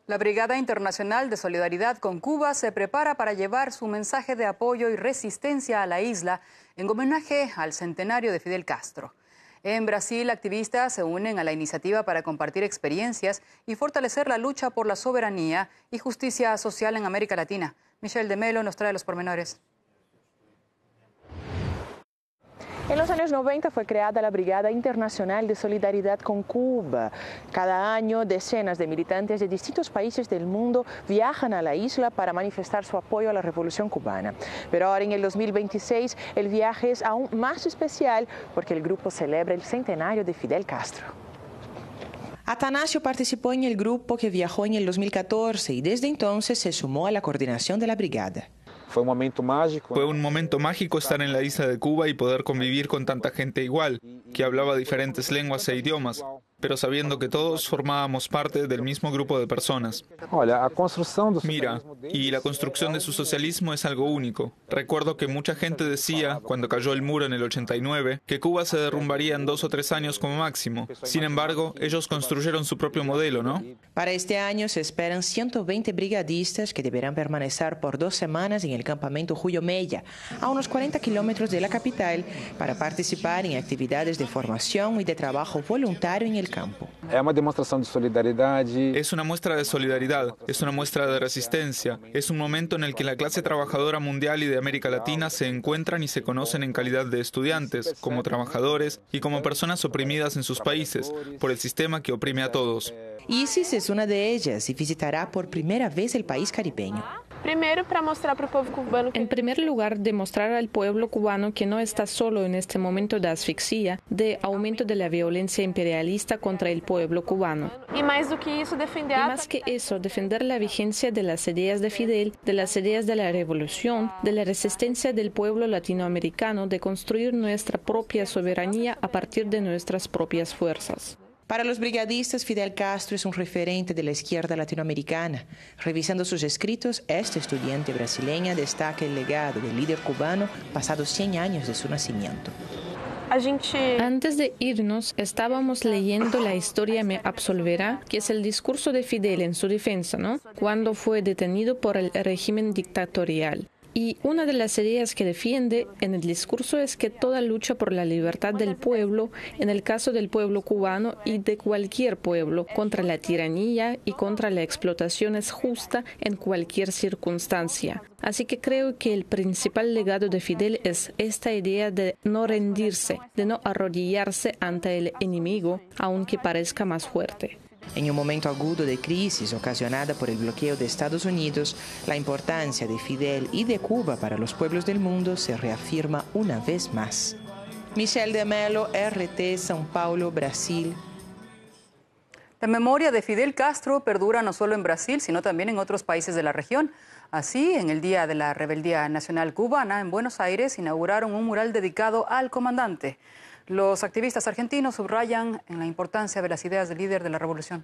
La Brigada Internacional de Solidaridad con Cuba se prepara para llevar su mensaje de apoyo y resistencia a la isla en homenaje al centenario de Fidel Castro. En Brasil, activistas se unen a la iniciativa para compartir experiencias y fortalecer la lucha por la soberanía y justicia social en América Latina. Michelle de Melo nos trae los pormenores. En los años 90 fue creada la Brigada Internacional de Solidaridad con Cuba. Cada año, decenas de militantes de distintos países del mundo viajan a la isla para manifestar su apoyo a la Revolución cubana. Pero ahora, en el 2026, el viaje es aún más especial porque el grupo celebra el centenario de Fidel Castro. Atanasio participó en el grupo que viajó en el 2014 y desde entonces se sumó a la coordinación de la brigada. Fue un momento mágico. Fue un momento mágico estar en la isla de Cuba y poder convivir con tanta gente igual, que hablaba diferentes lenguas e idiomas, pero sabiendo que todos formábamos parte del mismo grupo de personas. Mira, y la construcción de su socialismo es algo único. Recuerdo que mucha gente decía, cuando cayó el muro en el 89, que Cuba se derrumbaría en 2 o 3 años como máximo. Sin embargo, ellos construyeron su propio modelo, ¿no? Para este año se esperan 120 brigadistas que deberán permanecer por 2 semanas en el campamento Julio Mella, a unos 40 kilómetros de la capital, para participar en actividades de formación y de trabajo voluntario en el campo. Es una demostración de solidaridad. Es una muestra de solidaridad, es una muestra de resistencia, es un momento en el que la clase trabajadora mundial y de América Latina se encuentran y se conocen en calidad de estudiantes, como trabajadores y como personas oprimidas en sus países, por el sistema que oprime a todos. Isis es una de ellas y visitará por primera vez el país caribeño. En primer lugar, demostrar al pueblo cubano que no está solo en este momento de asfixia, de aumento de la violencia imperialista contra el pueblo cubano. Y más que eso, defender la vigencia de las ideas de Fidel, de las ideas de la revolución, de la resistencia del pueblo latinoamericano, de construir nuestra propia soberanía a partir de nuestras propias fuerzas. Para los brigadistas, Fidel Castro es un referente de la izquierda latinoamericana. Revisando sus escritos, este estudiante brasileña destaca el legado del líder cubano pasados 100 años de su nacimiento. Antes de irnos, estábamos leyendo La historia me absolverá, que es el discurso de Fidel en su defensa, ¿no? Cuando fue detenido por el régimen dictatorial. Y una de las ideas que defiende en el discurso es que toda lucha por la libertad del pueblo, en el caso del pueblo cubano y de cualquier pueblo, contra la tiranía y contra la explotación es justa en cualquier circunstancia. Así que creo que el principal legado de Fidel es esta idea de no rendirse, de no arrodillarse ante el enemigo, aunque parezca más fuerte. En un momento agudo de crisis ocasionada por el bloqueo de Estados Unidos, la importancia de Fidel y de Cuba para los pueblos del mundo se reafirma una vez más. Michelle de Melo, RT, São Paulo, Brasil. La memoria de Fidel Castro perdura no solo en Brasil, sino también en otros países de la región. Así, en el Día de la Rebeldía Nacional Cubana, en Buenos Aires, inauguraron un mural dedicado al comandante. Los activistas argentinos subrayan en la importancia de las ideas del líder de la revolución.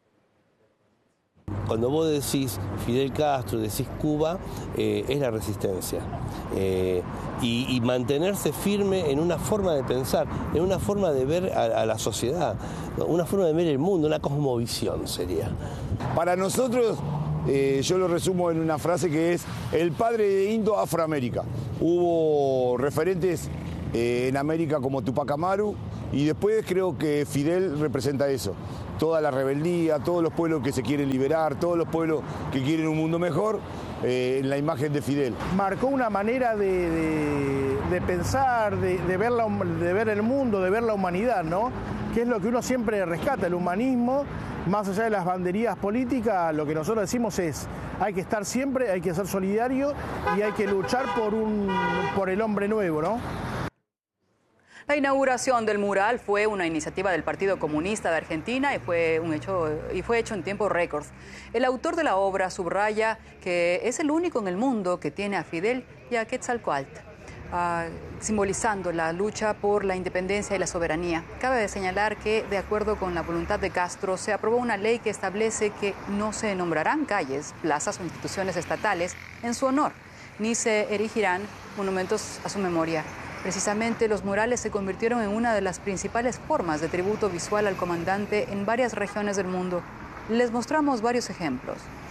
Cuando vos decís Fidel Castro, decís Cuba, es la resistencia. Y mantenerse firme en una forma de pensar, en una forma de ver a la sociedad, una forma de ver el mundo, una cosmovisión sería. Para nosotros, yo lo resumo en una frase que es el padre de Indo-Afroamérica. Hubo referentes en América como Tupac Amaru y después creo que Fidel representa eso. Toda la rebeldía, todos los pueblos que se quieren liberar, todos los pueblos que quieren un mundo mejor, en la imagen de Fidel. Marcó una manera de pensar, de ver el mundo, de ver la humanidad, ¿no? Que es lo que uno siempre rescata, el humanismo, más allá de las banderías políticas, lo que nosotros decimos es, hay que estar siempre, hay que ser solidario y hay que luchar por el hombre nuevo, ¿no? La inauguración del mural fue una iniciativa del Partido Comunista de Argentina y fue hecho en tiempo récord. El autor de la obra subraya que es el único en el mundo que tiene a Fidel y a Quetzalcóatl, simbolizando la lucha por la independencia y la soberanía. Cabe señalar que, de acuerdo con la voluntad de Castro, se aprobó una ley que establece que no se nombrarán calles, plazas o instituciones estatales en su honor, ni se erigirán monumentos a su memoria. Precisamente, los murales se convirtieron en una de las principales formas de tributo visual al comandante en varias regiones del mundo. Les mostramos varios ejemplos.